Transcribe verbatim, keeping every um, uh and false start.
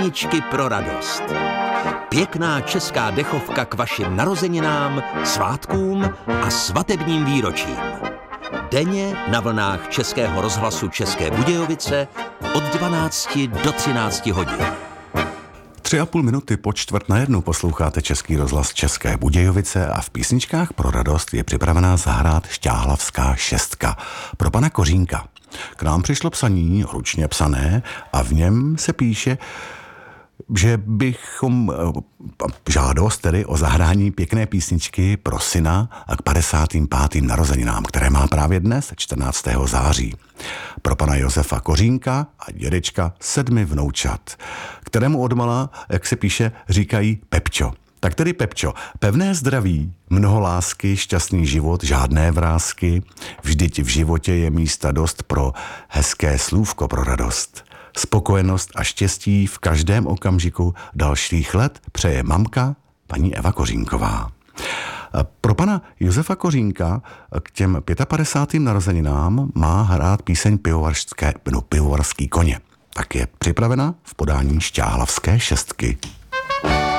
Písničky pro radost. Pěkná česká dechovka k vašim narozeninám, svátkům a svatebním výročím. Denně na vlnách Českého rozhlasu České Budějovice od dvanácti do třinácti hodin. Tři a půl minuty po čtvrt na jednu posloucháte Český rozhlas České Budějovice a v písničkách pro radost je připravená zahrát Šťáhlavská šestka pro pana Kořínka. K nám přišlo psaní, ručně psané, a v něm se píše, že bychom žádost tedy o zahrání pěkné písničky pro syna a k padesátým pátým narozeninám, které má právě dnes, čtrnáctého září. Pro pana Josefa Kořínka a dědečka sedmi vnoučat, kterému odmala, jak se píše, říkají Pepčo. Tak tedy Pepčo, pevné zdraví, mnoho lásky, šťastný život, žádné vrásky, vždyť v životě je místa dost pro hezké slůvko pro radost. Spokojenost a štěstí v každém okamžiku dalších let přeje mamka, paní Eva Kořínková. Pro pana Josefa Kořínka k těm padesátým pátým narozeninám má hrát píseň pivovarské, no, Pivovarský koně. Tak je připravena v podání Šťáhlavské šestky.